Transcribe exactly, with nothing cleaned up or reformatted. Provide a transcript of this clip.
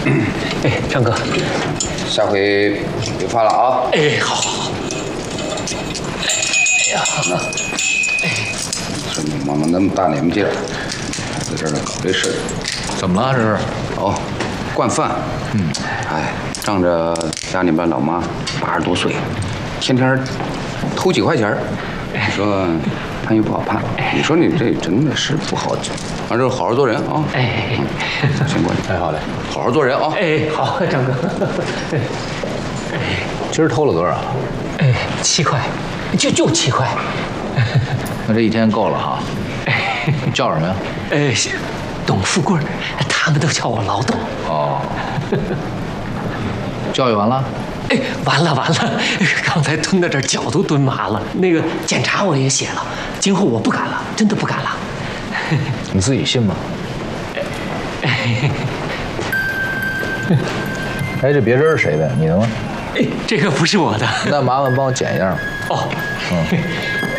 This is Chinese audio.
哎，张哥， 下回别发了啊！ 哎，好好好。哎呀， 哎，说你妈妈那么大年纪了，在这儿搞这事儿， 怎么了？这是？ 哦，惯犯。嗯，哎，仗着家里边老妈八十多岁，天天偷几块钱，你说判也不好判。你说你这真的是不好，反正好好做人啊。 哎， 先过去。 哎，好嘞， 好好做人啊。 哎，好，张哥。 今儿偷了多少？ 哎，七块，就就七块。 那这一天够了哈。你叫什么呀？ 哎，董富贵，他们都叫我老董。 哦。教育完了？ 哎，完了完了，刚才蹲在这儿脚都蹲麻了。那个检查我也写了，今后我不敢了，真的不敢了。 你自己信吗？哎，这别针是谁的？你的吗？ 哎，这个不是我的。 那麻烦帮我剪一下。 哦。嗯。